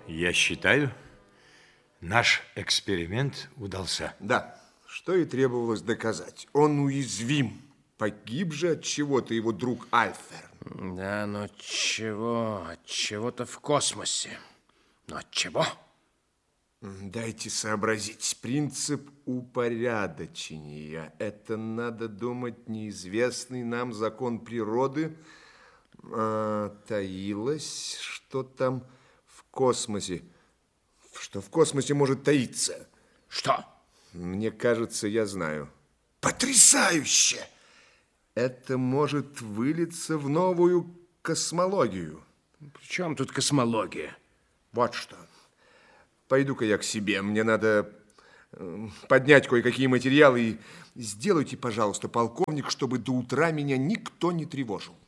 Я считаю, наш эксперимент удался. Да, что и требовалось доказать. Он уязвим. Погиб же от чего-то его друг Альферн. Да, но чего? От чего-то в космосе. Но от чего? Дайте сообразить. Принцип упорядочения. Это, надо думать, неизвестный нам закон природы. Таилось, что там в космосе. Что в космосе может таиться? Что? Мне кажется, я знаю. Потрясающе! Это может вылиться в новую космологию. При чем тут космология? Вот что. Пойду-ка я к себе. Мне надо поднять кое-какие материалы. И сделайте, пожалуйста, полковник, чтобы до утра меня никто не тревожил.